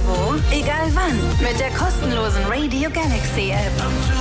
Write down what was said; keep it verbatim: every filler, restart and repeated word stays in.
wo, egal wann. Mit der kostenlosen Radio Galaxy App.